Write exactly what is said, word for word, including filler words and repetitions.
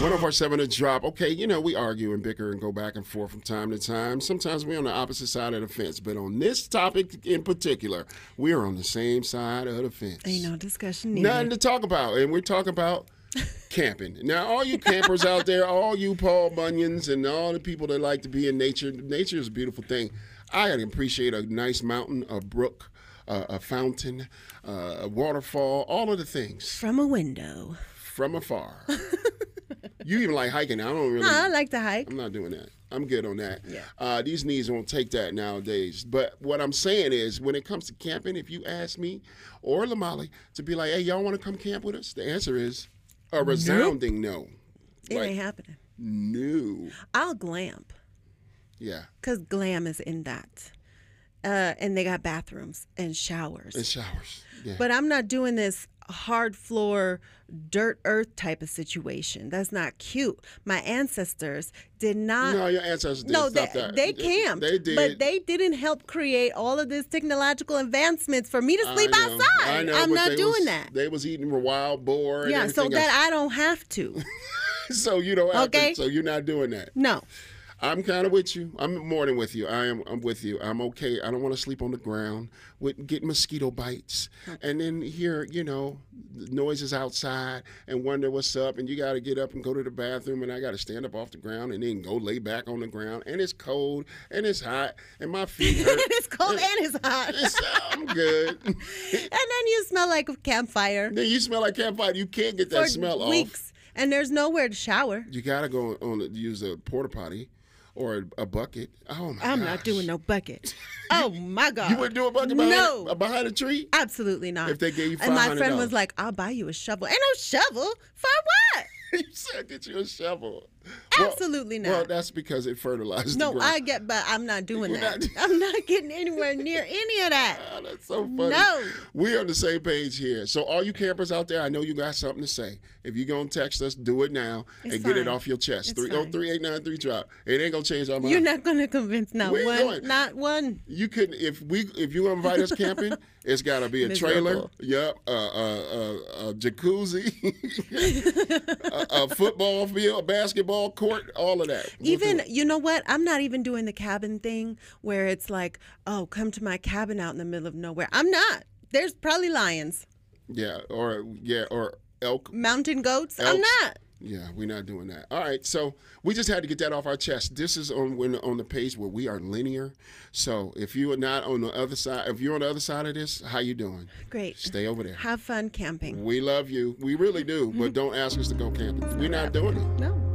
one of our seven to drop. Okay, you know, we argue and bicker and go back and forth from time to time. Sometimes we're on the opposite side of the fence. But on this topic in particular, we are on the same side of the fence. Ain't no discussion needed. Nothing to talk about. And we're talking about camping. Now, all you campers out there, all you Paul Bunyans and all the people that like to be in nature, nature is a beautiful thing. I appreciate a nice mountain, a brook, uh, a fountain, uh, a waterfall, all of the things. From a window. From afar. You even like hiking. I don't really. No, I like to hike. I'm not doing that. I'm good on that. Yeah. Uh, these knees won't take that nowadays. But what I'm saying is, when it comes to camping, if you ask me or Lamali to be like, hey, y'all want to come camp with us? The answer is a resounding nope. no. It like, ain't happening. No. I'll glamp. Yeah. Because glam is in that. Uh, and they got bathrooms and showers. And showers. Yeah. But I'm not doing this hard floor, dirt earth type of situation. That's not cute. My ancestors did not. No, your ancestors did. No, Stop they, that. they camped. They did. But they didn't help create all of this technological advancements for me to sleep I know, outside. I know, I'm but not they doing was, that. They was eating wild boar and yeah, so everything that else. I don't have to. So you don't have Okay. to. So you're not doing that. No. I'm kind of with you. I'm more than with you. I am. I'm with you. I'm okay. I don't want to sleep on the ground with getting mosquito bites, and then hear you know noises outside and wonder what's up. And you got to get up and go to the bathroom, and I got to stand up off the ground and then go lay back on the ground. And it's cold and it's hot and my feet hurt. It's cold and, and it's hot. It's, I'm good. And then you smell like a campfire. Then you smell like campfire. You can't get that for smell weeks, off. And there's nowhere to shower. You gotta go on use a porta potty. Or a bucket. Oh, my I'm gosh. not doing no bucket. Oh, my God. You wouldn't do a bucket behind, no. a, behind a tree? Absolutely not. If they gave you five hundred dollars. And my friend was like, I'll buy you a shovel. Ain't no shovel. For what? You said get you a shovel. Absolutely well, not. Well, that's because it fertilizes no, the ground. I get, but I'm not doing You're that. not- I'm not getting anywhere near any of that. Oh, that's so funny. No. We're on the same page here. So all you campers out there, I know you got something to say. If you're going to text us, do it now It's and get it fine. off your chest. It's three oh fine. three eight nine three drop. It ain't going to change our mind. You're not going to convince not We ain't one. going. Not one. You could if we if you invite us camping, it's got to be a trailer, Miserable. yep, a, a, a, a jacuzzi, a, a football field, a basketball court, all of that. We'll Even, do it. you know what? I'm not even doing the cabin thing where it's like, oh, come to my cabin out in the middle of nowhere. I'm not. There's probably lions, yeah, or yeah, or elk. mountain goats. I'm Elks. not. Yeah, we're not doing that. All right, so we just had to get that off our chest. This is on when on the page where we are linear. So if you are not on the other side, if you're on the other side of this, how you doing? Great. Stay over there. Have fun camping. We love you. We really do, but don't ask us to go camping. We're not doing it. No.